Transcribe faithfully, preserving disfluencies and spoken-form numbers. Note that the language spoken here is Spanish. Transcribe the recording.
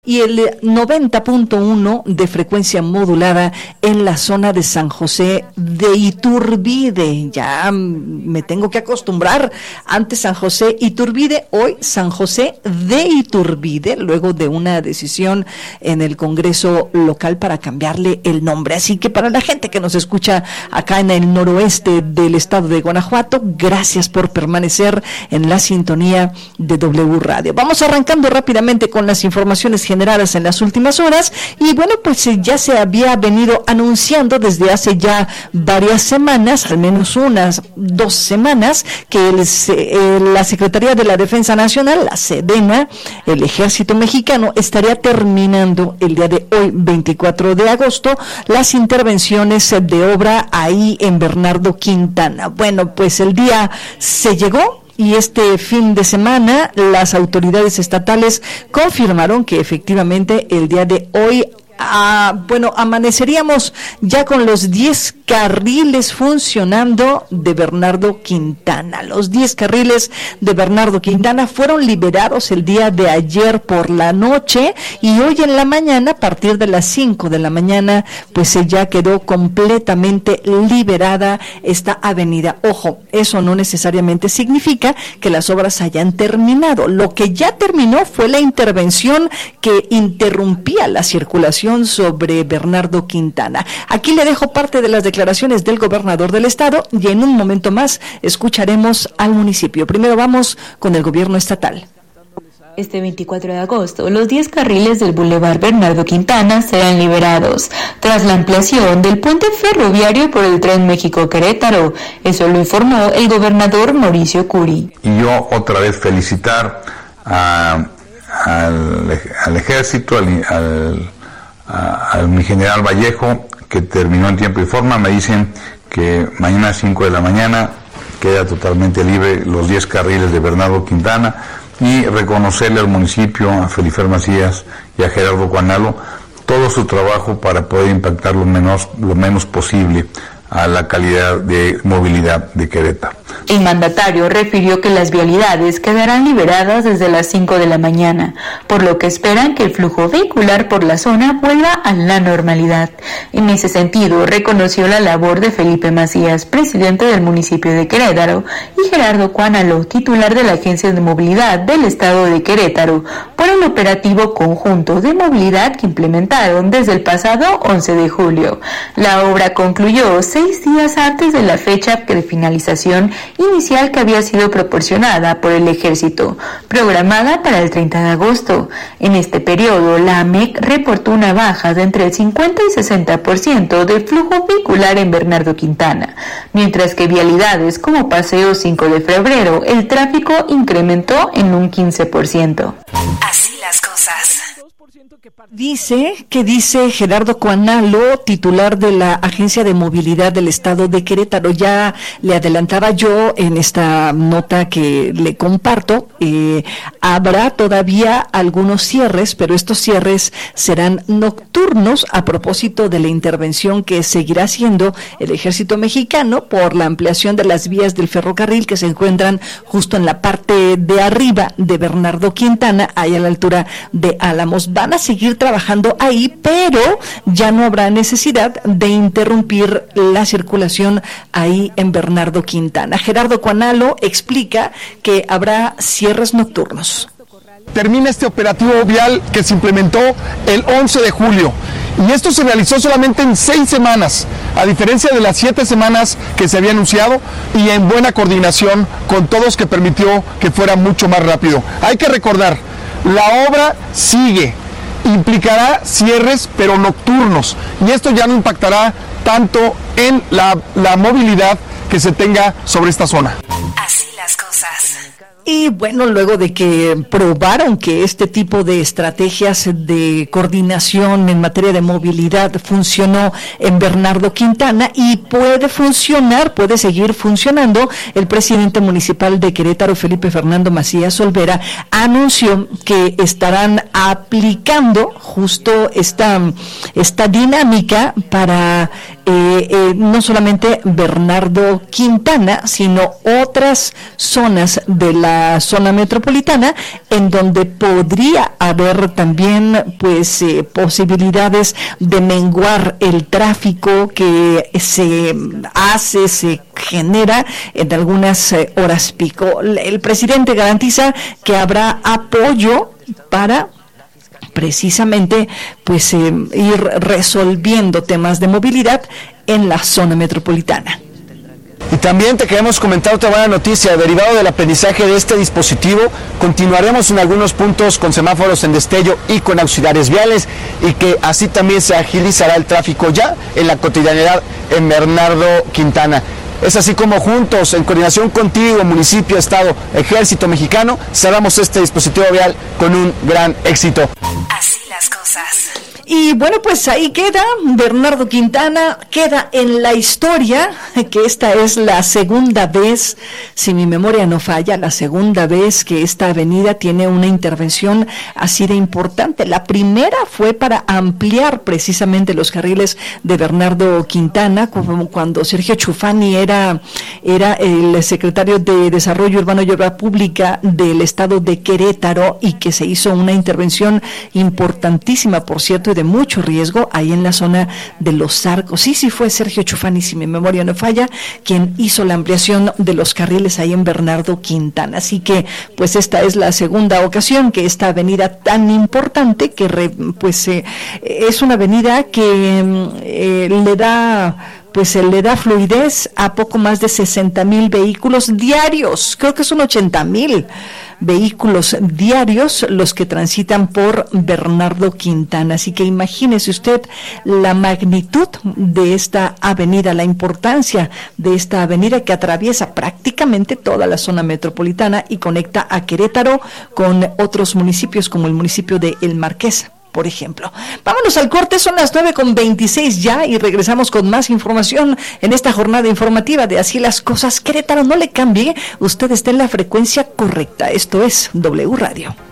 y el noventa punto uno de frecuencia modulada en la zona de San José de Iturbide. Ya me tengo que acostumbrar, antes San José Iturbide, hoy San José de Iturbide, luego de una decisión en el Congreso local para cambiarle el nombre. Así que para la gente que nos escucha acá en el noroeste del estado de Guanajuato, gracias por permanecer en la sintonía de W Radio. Vamos arrancando rápidamente con las informaciones generadas en las últimas horas y bueno, pues ya se había venido anunciando desde hace ya varias semanas, al menos unas dos semanas, que el, eh, la Secretaría de la Defensa Nacional, la Sedena, el Ejército Mexicano, estaría terminando el día de hoy, veinticuatro de agosto, las intervenciones de obra ahí en Bernardo Quintana. Bueno, pues el día se llegó. Y este fin de semana las autoridades estatales confirmaron que efectivamente el día de hoy, ah, bueno, amaneceríamos ya con los diez carriles funcionando de Bernardo Quintana. Los diez carriles de Bernardo Quintana fueron liberados el día de ayer por la noche y hoy en la mañana, a partir de las cinco de la mañana, pues ya quedó completamente liberada esta avenida. Ojo, eso no necesariamente significa que las obras hayan terminado. Lo que ya terminó fue la intervención que interrumpía la circulación sobre Bernardo Quintana. Aquí le dejo parte de las declaraciones del gobernador del estado y en un momento más escucharemos al municipio. Primero vamos con el gobierno estatal. Este veinticuatro de agosto, los diez carriles del Boulevard Bernardo Quintana serán liberados, tras la ampliación del puente ferroviario por el Tren México-Querétaro. Eso lo informó el gobernador Mauricio Curi. Y yo otra vez felicitar a, al, al ejército, al, al, a, a mi general Vallejo, que terminó en tiempo y forma. Me dicen que mañana a cinco de la mañana queda totalmente libre los diez carriles de Bernardo Quintana, y reconocerle al municipio, a Felifer Macías y a Gerardo Cuanalo todo su trabajo para poder impactar lo menos, lo menos posible a la calidad de movilidad de Querétaro. El mandatario refirió que las vialidades quedarán liberadas desde las cinco de la mañana, por lo que esperan que el flujo vehicular por la zona vuelva a la normalidad. En ese sentido, reconoció la labor de Felipe Macías, presidente del municipio de Querétaro, y Gerardo Cuanalo, titular de la Agencia de Movilidad del Estado de Querétaro, por el operativo conjunto de movilidad que implementaron desde el pasado once de julio. La obra concluyó seis días antes de la fecha de finalización inicial que había sido proporcionada por el ejército, programada para el treinta de agosto. En este periodo, la A M E C reportó una baja de entre el cincuenta y sesenta por ciento del flujo vehicular en Bernardo Quintana, mientras que vialidades como Paseo cinco de febrero, el tráfico incrementó en un quince por ciento. Así las cosas. Dice, que dice Gerardo Cuanalo, titular de la Agencia de Movilidad del Estado de Querétaro. Ya le adelantaba yo en esta nota que le comparto, eh, habrá todavía algunos cierres, pero estos cierres serán nocturnos a propósito de la intervención que seguirá haciendo el Ejército Mexicano por la ampliación de las vías del ferrocarril que se encuentran justo en la parte de arriba de Bernardo Quintana, ahí a la altura de Álamos. Van a seguir trabajando ahí, pero ya no habrá necesidad de interrumpir la circulación ahí en Bernardo Quintana. Gerardo Cuanalo explica que habrá cierres nocturnos. Termina este operativo vial que se implementó el once de julio y esto se realizó solamente en seis semanas, a diferencia de las siete semanas que se había anunciado, y en buena coordinación con todos, que permitió que fuera mucho más rápido. Hay que recordar, la obra sigue, implicará cierres pero nocturnos, y esto ya no impactará tanto en la, la movilidad que se tenga sobre esta zona. Así las cosas. Y bueno, luego de que probaron que este tipo de estrategias de coordinación en materia de movilidad funcionó en Bernardo Quintana y puede funcionar, puede seguir funcionando, el presidente municipal de Querétaro, Felipe Fernando Macías Olvera, anunció que estarán aplicando justo esta, esta dinámica para eh, eh, no solamente Bernardo Quintana, sino otras zonas de la zona metropolitana en donde podría haber también pues eh, posibilidades de menguar el tráfico que se hace, se genera en algunas eh, horas pico. El presidente garantiza que habrá apoyo para precisamente pues eh, ir resolviendo temas de movilidad en la zona metropolitana. Y también te queremos comentar otra buena noticia. Derivado del aprendizaje de este dispositivo, continuaremos en algunos puntos con semáforos en destello y con auxiliares viales, y que así también se agilizará el tráfico ya en la cotidianidad en Bernardo Quintana. Es así como juntos, en coordinación contigo, municipio, estado, ejército mexicano, cerramos este dispositivo vial con un gran éxito. Así las cosas. Y bueno, pues ahí queda Bernardo Quintana, queda en la historia que esta es la segunda vez, si mi memoria no falla, la segunda vez que esta avenida tiene una intervención así de importante. La primera fue para ampliar precisamente los carriles de Bernardo Quintana, cuando Sergio Chufani era, era el secretario de Desarrollo Urbano y Obra Pública del estado de Querétaro, y que se hizo una intervención importantísima, por cierto, y de mucho riesgo ahí en la zona de Los Arcos. Sí, sí fue Sergio Chufani, si mi memoria no falla, quien hizo la ampliación de los carriles ahí en Bernardo Quintana. Así que, pues esta es la segunda ocasión que esta avenida tan importante, que re, pues eh, es una avenida que eh, le da... pues se le da fluidez a poco más de sesenta mil vehículos diarios. Creo que son ochenta mil vehículos diarios los que transitan por Bernardo Quintana. Así que imagínese usted la magnitud de esta avenida, la importancia de esta avenida que atraviesa prácticamente toda la zona metropolitana y conecta a Querétaro con otros municipios, como el municipio de El Marqués, por ejemplo. Vámonos al corte, son las nueve con veintiséis ya, y regresamos con más información en esta jornada informativa de Así las Cosas. Querétaro, no le cambie, usted está en la frecuencia correcta. Esto es W Radio.